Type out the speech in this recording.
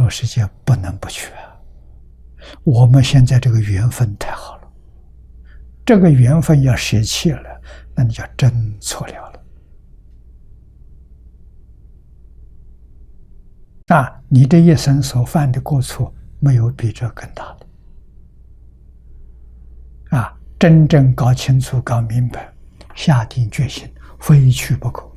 师姐不能不去啊！我们现在这个缘分太好了，这个缘分要舍弃了，那你就真错了啊！你这一生所犯的过错，没有比这更大的啊！真正搞清楚、搞明白，下定决心，非去不可。